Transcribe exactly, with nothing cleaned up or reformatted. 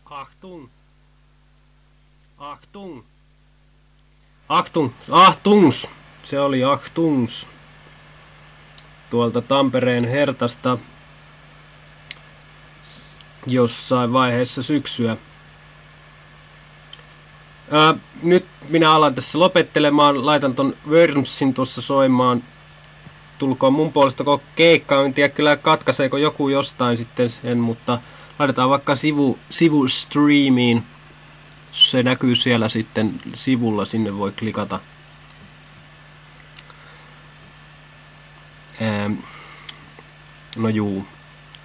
Achtung. Achtung. Achtung. Achtungs. Se oli Achtungs. Tuolta Tampereen Hertasta jossain vaiheessa syksyä. Ää, nyt minä alan tässä lopettelemaan. Laitan ton Wormsin tuossa soimaan. Tulkoon mun puolesta koko keikka. En tiedä kyllä katkaiseeko joku jostain sitten sen, mutta laitetaan vaikka sivu, sivustreamiin. Se näkyy siellä sitten sivulla, sinne voi klikata. Ää, no juu.